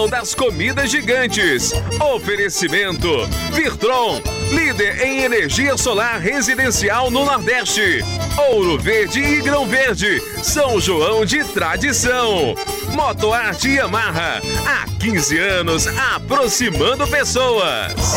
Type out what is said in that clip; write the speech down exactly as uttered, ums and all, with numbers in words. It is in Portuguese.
tradição das comidas gigantes. Oferecimento Virtron, líder em energia solar residencial no Nordeste. Ouro Verde e Grão Verde, São João de tradição. Motoarte Yamaha, há quinze anos aproximando pessoas.